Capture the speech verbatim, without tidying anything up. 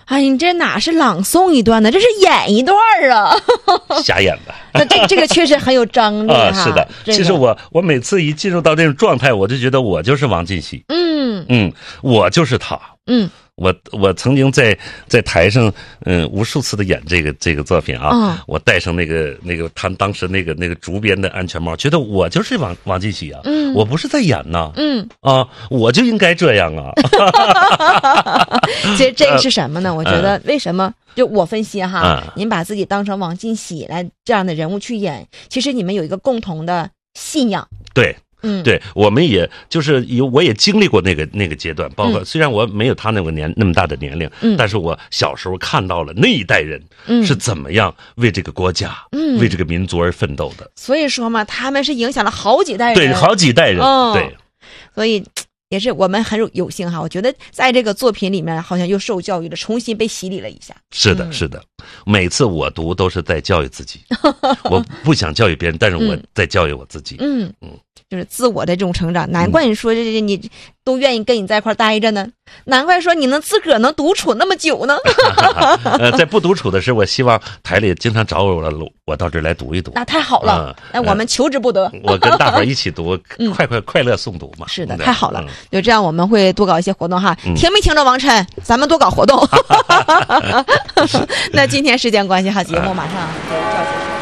哎，你这哪是朗诵一段呢？这是演一段啊！ 瞎演的。 那这这个确实很有张力啊， 哈。 是的， 这个、 其实我我每次一进入到这种状态，我就觉得我就是王进喜。 嗯嗯，我就是他。 嗯。 我我曾经在在台上，嗯，无数次的演这个这个作品啊， 嗯、 我戴上那个那个他当时那个那个竹编的安全帽，觉得我就是王王进喜啊， 嗯， 我不是在演呐， 嗯啊，我就应该这样啊。 其实这个是什么呢？我觉得为什么？就我分析哈， 嗯、 您把自己当成王进喜来这样的人物去演，其实你们有一个共同的信仰。 对。 嗯， 对，我们也就是有，我也经历过那个那个阶段，包括、嗯、虽然我没有他那个年那么大的年龄， 嗯， 但是我小时候看到了那一代人是怎么样为这个国家、 嗯， 为这个民族而奋斗的。 所以说嘛，他们是影响了好几代人， 对，好几代人， 哦、 对， 所以。也是我们很有有幸哈，我觉得在这个作品里面好像又受教育了，重新被洗礼了一下。 是的，是的，每次我读都是在教育自己，我不想教育别人，但是我在教育我自己。 嗯嗯，就是自我的这种成长。难怪你说这这你都愿意跟你在一块待着呢，难怪说你能自个儿能独处那么久呢。 呃，在不独处的时候，我希望台里经常找我了，我到这儿来读一读。 那太好了，那、嗯、我们求之不得。 我跟大伙儿一起读，快快快乐诵读嘛。 是的，太好了。嗯、就这样，我们会多搞一些活动哈。嗯、听没听着，王晨，咱们多搞活动。那今天时间关系哈，节目马上就要结束。